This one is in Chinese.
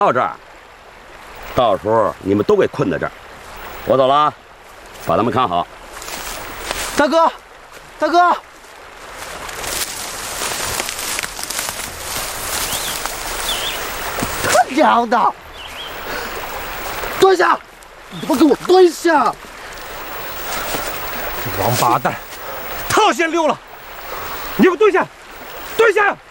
到这儿，到时候你们都给困在这儿。我走了啊，把他们看好。 大哥，大哥，他娘的！蹲下！你他妈给我蹲下！ 王八蛋，他要先溜了，你给我蹲下，蹲下！